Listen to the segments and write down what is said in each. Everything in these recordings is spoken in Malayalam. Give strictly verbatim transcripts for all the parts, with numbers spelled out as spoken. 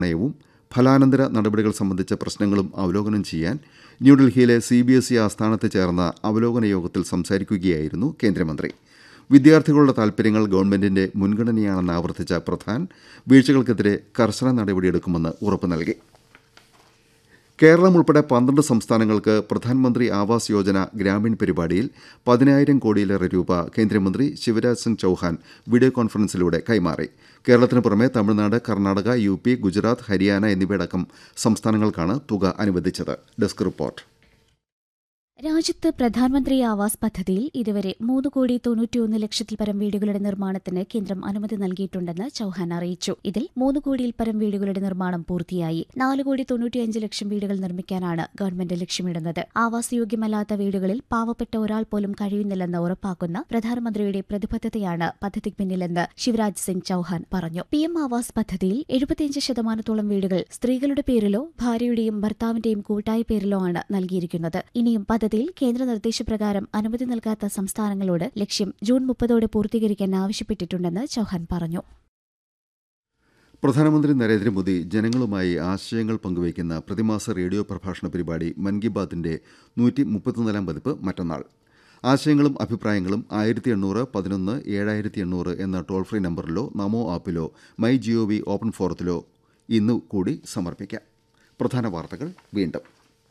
നയവും ഫലാനന്തര നടപടികൾ സംബന്ധിച്ച പ്രശ്നങ്ങളും അവലോകനം ചെയ്യാൻ ന്യൂഡൽഹിയിലെ സി ബി എസ് ഇ ആസ്ഥാനത്ത് ചേർന്ന അവലോകന യോഗത്തിൽ സംസാരിക്കുകയായിരുന്നു കേന്ദ്രമന്ത്രി. വിദ്യാർത്ഥികളുടെ താൽപര്യങ്ങൾ ഗവൺമെന്റിന്റെ മുൻഗണനയാണെന്ന് ആവർത്തിച്ച പ്രധാൻ വീഴ്ചകൾക്കെതിരെ കർശന നടപടിയെടുക്കുമെന്ന് ഉറപ്പു നൽകി. കേരളം ഉൾപ്പെടെ പന്ത്രണ്ട് സംസ്ഥാനങ്ങൾക്ക് പ്രധാനമന്ത്രി ആവാസ് യോജന ഗ്രാമീൺ പരിപാടിയിൽ പതിനായിരം കോടിയിലേറെ രൂപ കേന്ദ്രമന്ത്രി ശിവരാജ് സിംഗ് ചൌഹാൻ വീഡിയോ കോൺഫറൻസിലൂടെ കൈമാറി. കേരളത്തിന് പുറമെ തമിഴ്നാട്, കർണാടക, യു പി, ഗുജറാത്ത്, ഹരിയാന എന്നിവയടക്കം സംസ്ഥാനങ്ങൾക്കാണ് തുക അനുവദിച്ചത്. Desk report. രാജ്യത്ത് പ്രധാനമന്ത്രി ആവാസ് പദ്ധതിയിൽ ഇതുവരെ മൂന്ന് കോടി തൊണ്ണൂറ്റിയൊന്ന് ലക്ഷത്തിൽ പരം വീടുകളുടെ നിർമ്മാണത്തിന് കേന്ദ്രം അനുമതി നൽകിയിട്ടുണ്ടെന്ന് ചൌഹാൻ അറിയിച്ചു. ഇതിൽ മൂന്ന് കോടിയിൽ പരം വീടുകളുടെ നിർമ്മാണം പൂർത്തിയായി. നാല് കോടി തൊണ്ണൂറ്റിയഞ്ച് ലക്ഷം വീടുകൾ നിർമ്മിക്കാനാണ് ഗവൺമെന്റ് ലക്ഷ്യമിടുന്നത്. ആവാസ് യോഗ്യമല്ലാത്ത വീടുകളിൽ പാവപ്പെട്ട ഒരാൾ പോലും കഴിയുന്നില്ലെന്ന് ഉറപ്പാക്കുന്ന പ്രധാനമന്ത്രിയുടെ പ്രതിബദ്ധതയാണ് പദ്ധതിക്ക് പിന്നിലെന്ന് ശിവരാജ് സിംഗ് ചൌഹാൻ പറഞ്ഞു. പി എം ആവാസ് പദ്ധതിയിൽ എഴുപത്തിയഞ്ച് ശതമാനത്തോളം വീടുകൾ സ്ത്രീകളുടെ പേരിലോ ഭാര്യയുടെയും ഭർത്താവിന്റെയും കൂട്ടായ പേരിലോ ആണ് നൽകിയിരിക്കുന്നത്. ഇനിയും പദ്ധതിയിൽ കേന്ദ്ര നിർദ്ദേശപ്രകാരം അനുമതി നൽകാത്ത സംസ്ഥാനങ്ങളോട് ലക്ഷ്യം ജൂൺ മുപ്പതോടെ പൂർത്തീകരിക്കാൻ ആവശ്യപ്പെട്ടിട്ടുണ്ടെന്ന് ചൌഹാൻ പറഞ്ഞു. പ്രധാനമന്ത്രി നരേന്ദ്രമോദി ജനങ്ങളുമായി ആശയങ്ങൾ പങ്കുവയ്ക്കുന്ന പ്രതിമാസ റേഡിയോ പ്രഭാഷണ പരിപാടി മൻ കി ബാത്തിന്റെ നൂറ്റി മുപ്പത്തിനാലാം പതിപ്പ് മറ്റന്നാൾ. ആശയങ്ങളും അഭിപ്രായങ്ങളും ആയിരത്തി എണ്ണൂറ് പതിനൊന്ന് ഏഴായിരത്തി എണ്ണൂറ് എന്ന toll free നമ്പറിലോ Namo ആപ്പിലോ my G O V open ഫോറത്തിലോ ഇന്നു കൂടി സമർപ്പിക്കാം. പ്രധാന വാർത്തകൾ വീണ്ടും.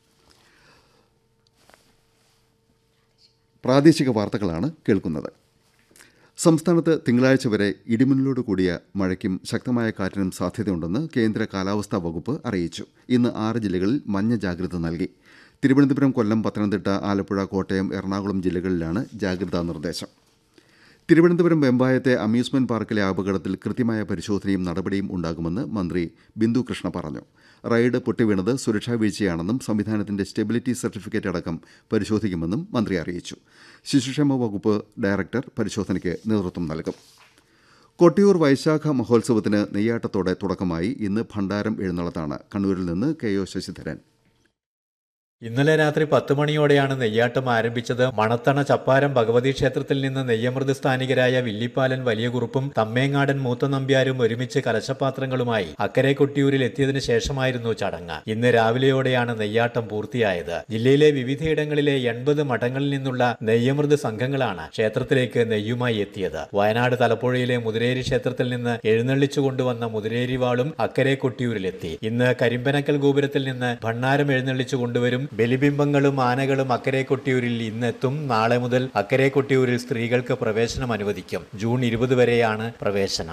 പ്രാദേശിക വാർത്തകളാണ് കേൾക്കുന്നത്. സംസ്ഥാനത്ത് തിങ്കളാഴ്ച വരെ ഇടിമിന്നലോട് കൂടിയ മഴയ്ക്കും ശക്തമായ കാറ്റിനും സാധ്യതയുണ്ടെന്ന് കേന്ദ്ര കാലാവസ്ഥാ വകുപ്പ് അറിയിച്ചു. ഇന്ന് ആറ് ജില്ലകളിൽ മഞ്ഞ ജാഗ്രത നൽകി. തിരുവനന്തപുരം, കൊല്ലം, പത്തനംതിട്ട, ആലപ്പുഴ, കോട്ടയം, എറണാകുളം ജില്ലകളിലാണ് ജാഗ്രതാ നിർദ്ദേശം. തിരുവനന്തപുരം വെമ്പായത്തെ അമ്യൂസ്മെന്റ് പാർക്കിലെ അപകടത്തിൽ കൃത്യമായ പരിശോധനയും നടപടിയും ഉണ്ടാകുമെന്ന് മന്ത്രി ബിന്ദു കൃഷ്ണ പറഞ്ഞു. റൈഡ് പൊട്ടിവീണത് സുരക്ഷാ വീഴ്ചയാണെന്നും സംവിധാനത്തിന്റെ സ്റ്റെബിലിറ്റി സർട്ടിഫിക്കറ്റ് അടക്കം പരിശോധിക്കുമെന്നും മന്ത്രി അറിയിച്ചു. ശിശുക്ഷേമ വകുപ്പ് ഡയറക്ടർ പരിശോധനയ്ക്ക് നേതൃത്വം നൽകും. കൊട്ടിയൂർ വൈശാഖ മഹോത്സവത്തിന് നെയ്യാട്ടത്തോടെ തുടക്കമായി. ഇന്ന് ഭണ്ഡാരം എഴുന്നള്ളത്താണ്. കണ്ണൂരിൽ നിന്ന് കെ ഒ ശശിധരൻ. ഇന്നലെ രാത്രി പത്ത് മണിയോടെയാണ് നെയ്യാട്ടം ആരംഭിച്ചത്. മണത്തണ ചപ്പാരം ഭഗവതി ക്ഷേത്രത്തിൽ നിന്ന് നെയ്യമൃത് സ്ഥാനികരായ വില്ലിപ്പാലൻ വലിയ കുറുപ്പും തമ്മേങ്ങാടൻ മൂത്ത നമ്പ്യാരും ഒരുമിച്ച് കലശപാത്രങ്ങളുമായി അക്കരെ കൊട്ടിയൂരിൽ എത്തിയതിനു ശേഷമായിരുന്നു ചടങ്ങ്. ഇന്ന് രാവിലെയോടെയാണ് നെയ്യാട്ടം പൂർത്തിയായത്. ജില്ലയിലെ വിവിധയിടങ്ങളിലെ എൺപത് മഠങ്ങളിൽ നിന്നുള്ള നെയ്യമൃത് സംഘങ്ങളാണ് ക്ഷേത്രത്തിലേക്ക് നെയ്യുമായി എത്തിയത്. വയനാട് തലപ്പുഴയിലെ മുതിരേരി ക്ഷേത്രത്തിൽ നിന്ന് എഴുന്നള്ളിച്ചു കൊണ്ടുവന്ന മുതിരേരിവാളും അക്കരെ കൊട്ടിയൂരിലെത്തി. ഇന്ന് കരിമ്പനക്കൽ ഗോപുരത്തിൽ നിന്ന് ഭണ്ണാരം എഴുന്നള്ളിച്ചു കൊണ്ടുവരും. ബലിബിംബങ്ങളും ആനകളും അക്കരെ കൊട്ടിയൂരിൽ ഇന്നെത്തും. നാളെ മുതൽ അക്കരെ കൊട്ടിയൂരിൽ സ്ത്രീകൾക്ക് പ്രവേശനം അനുവദിക്കും. ജൂൺ ഇരുപത് വരെയാണ് പ്രവേശനം.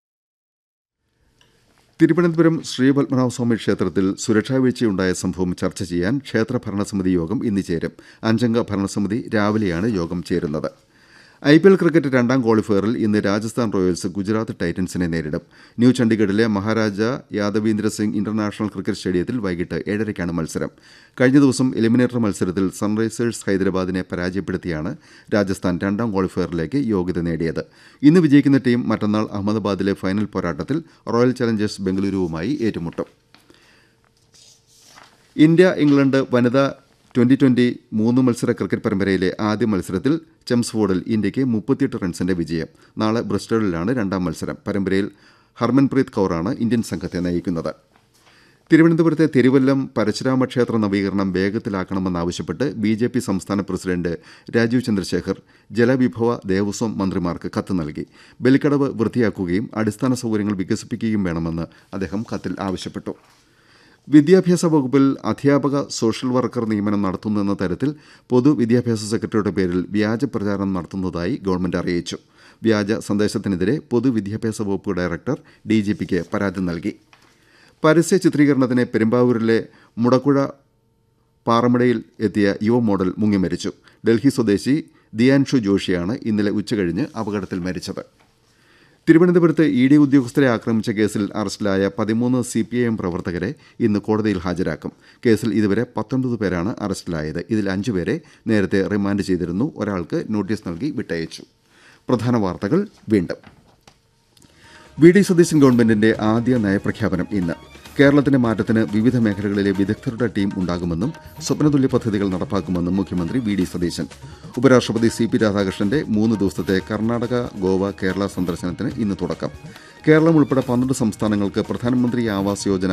തിരുവനന്തപുരം ശ്രീപത്മനാഭസ്വാമി ക്ഷേത്രത്തിൽ സുരക്ഷാ വീഴ്ചയുണ്ടായ സംഭവം ചർച്ച ചെയ്യാൻ ക്ഷേത്ര ഭരണസമിതി യോഗം ഇന്ന് ചേരും. അഞ്ചംഗ ഭരണസമിതി രാവിലെയാണ് യോഗം ചേരുന്നത്. ഐ പി എൽ ക്രിക്കറ്റ് രണ്ടാം ക്വാളിഫയറിൽ ഇന്ന് രാജസ്ഥാൻ റോയൽസ് ഗുജറാത്ത് ടൈറ്റൻസിനെ നേരിടും. New ചണ്ഡിഗഡിലെ Maharaja Yadavindra Singh international cricket സ്റ്റേഡിയത്തിൽ വൈകിട്ട് ഏഴരയ്ക്കാണ് മത്സരം. കഴിഞ്ഞ ദിവസം എലിമിനേറ്റർ മത്സരത്തിൽ സൺറൈസേഴ്സ് ഹൈദരാബാദിനെ പരാജയപ്പെടുത്തിയാണ് രാജസ്ഥാൻ രണ്ടാം ക്വാളിഫയറിലേക്ക് യോഗ്യത നേടിയത്. ഇന്ന് വിജയിക്കുന്ന ടീം മറ്റന്നാൾ അഹമ്മദാബാദിലെ ഫൈനൽ പോരാട്ടത്തിൽ റോയൽ ചലഞ്ചേഴ്സ് ബംഗളൂരുവുമായി ഏറ്റുമുട്ടും. ഇന്ത്യ ഇംഗ്ലണ്ട് വനിതാ ട്വന്റി ട്വന്റി മൂന്ന് മത്സര ക്രിക്കറ്റ് പരമ്പരയിലെ ആദ്യ മത്സരത്തിൽ ചെംസ്ഫോർഡിൽ ഇന്ത്യയ്ക്ക് മുപ്പത്തിയെട്ട് റൺസിന്റെ വിജയം. നാളെ ബ്രിസ്റ്റോളിലാണ് രണ്ടാം മത്സരം. പരമ്പരയിൽ ഹർമൻപ്രീത് കൌറാണ് ഇന്ത്യൻ സംഘത്തെ നയിക്കുന്നത്. തിരുവനന്തപുരത്തെ തിരുവല്ലം പരശുരാമ ക്ഷേത്ര നവീകരണം വേഗത്തിലാക്കണമെന്നാവശ്യപ്പെട്ട് ബി ജെ പി സംസ്ഥാന പ്രസിഡന്റ് രാജീവ് ചന്ദ്രശേഖർ ജലവിഭവ ദേവസ്വം മന്ത്രിമാർക്ക് കത്ത് നൽകി. ബലിക്കടവ് വൃത്തിയാക്കുകയും അടിസ്ഥാന സൗകര്യങ്ങൾ വികസിപ്പിക്കുകയും വേണമെന്ന് അദ്ദേഹം കത്തിൽ ആവശ്യപ്പെട്ടു. വിദ്യാഭ്യാസ വകുപ്പിൽ അധ്യാപക സോഷ്യൽ വർക്കർ നിയമനം നടത്തുന്നെന്ന തരത്തിൽ പൊതുവിദ്യാഭ്യാസ സെക്രട്ടറിയുടെ പേരിൽ വ്യാജ പ്രചാരണം നടത്തുന്നതായി ഗവൺമെന്റ് അറിയിച്ചു. വ്യാജ സന്ദേശത്തിനെതിരെ പൊതുവിദ്യാഭ്യാസ വകുപ്പ് ഡയറക്ടർ ഡി ജി പിക്ക് പരാതി നൽകി. പരസ്യ ചിത്രീകരണത്തിന് പെരുമ്പാവൂരിലെ മുടക്കുഴ പാറമടയിൽ എത്തിയ യുവ മോഡൽ മുങ്ങി മരിച്ചു. ഡൽഹി സ്വദേശി ദിയാൻഷു ജോഷിയാണ് ഇന്നലെ ഉച്ചകഴിഞ്ഞ് അപകടത്തിൽ മരിച്ചത്. തിരുവനന്തപുരത്ത് ഇ ഡി ഉദ്യോഗസ്ഥരെ ആക്രമിച്ച കേസിൽ അറസ്റ്റിലായ പതിമൂന്ന് സി പി ഐ എം പ്രവർത്തകരെ ഇന്ന് കോടതിയിൽ ഹാജരാക്കും. കേസിൽ ഇതുവരെ പത്തൊൻപത് പേരാണ് അറസ്റ്റിലായത്. ഇതിൽ അഞ്ചുപേരെ നേരത്തെ റിമാൻഡ് ചെയ്തിരുന്നു. ഒരാൾക്ക് നോട്ടീസ് നൽകി വിട്ടയച്ചു. പ്രധാന വാർത്തകൾ വീണ്ടും. വി ഡി സതീശൻ ഗവൺമെന്റിന്റെ ആദ്യ നയപ്രഖ്യാപനം ഇന്ന്. കേരളത്തിന്റെ മാറ്റത്തിന് വിവിധ മേഖലകളിലെ വിദഗ്ധരുടെ ടീം ഉണ്ടാകുമെന്നും സ്വപ്നതുല്യ പദ്ധതികൾ നടപ്പാക്കുമെന്നും മുഖ്യമന്ത്രി വി ഡി സതീശൻ. ഉപരാഷ്ട്രപതി സി പി രാധാകൃഷ്ണന്റെ മൂന്ന് ദിവസത്തെ കർണാടക, ഗോവ, കേരള സന്ദർശനത്തിന് ഇന്ന് തുടക്കം. കേരളം ഉൾപ്പെടെ പന്ത്രണ്ട് സംസ്ഥാനങ്ങൾക്ക് പ്രധാനമന്ത്രി ആവാസ് യോജന